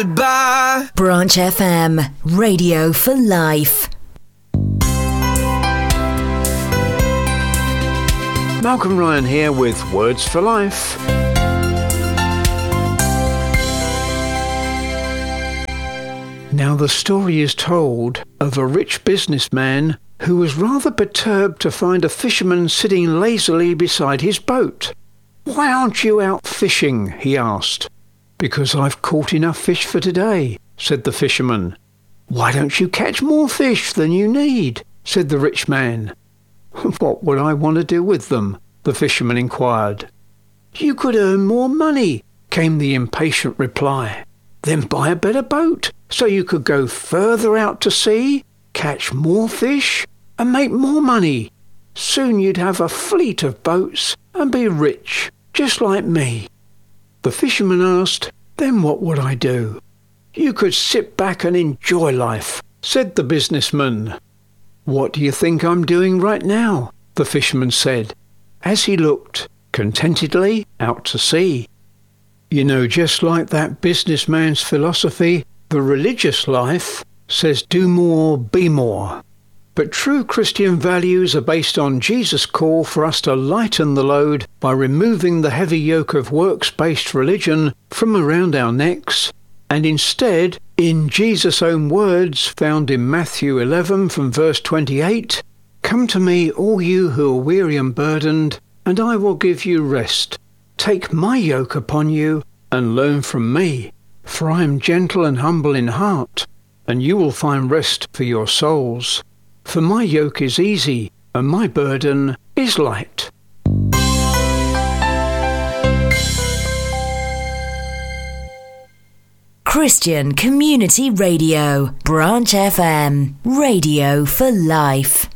Goodbye. Branch FM, radio for life. Malcolm Ryan here with Words for Life. Now the story is told of a rich businessman who was rather perturbed to find a fisherman sitting lazily beside his boat. "Why aren't you out fishing?" he asked. "Because I've caught enough fish for today," said the fisherman. "Why don't you catch more fish than you need?" said the rich man. "What would I want to do with them?" the fisherman inquired. "You could earn more money," came the impatient reply. "Then buy a better boat, so you could go further out to sea, catch more fish, and make more money. Soon you'd have a fleet of boats and be rich, just like me." The fisherman asked, "Then what would I do?" "You could sit back and enjoy life," said the businessman. "What do you think I'm doing right now?" the fisherman said, as he looked contentedly out to sea. You know, just like that businessman's philosophy, the religious life says do more, be more. But true Christian values are based on Jesus' call for us to lighten the load by removing the heavy yoke of works-based religion from around our necks, and instead, in Jesus' own words found in Matthew 11 from verse 28, "Come to me, all you who are weary and burdened, and I will give you rest. Take my yoke upon you and learn from me, for I am gentle and humble in heart, and you will find rest for your souls. For my yoke is easy and my burden is light." Christian Community Radio, Branch FM, radio for life.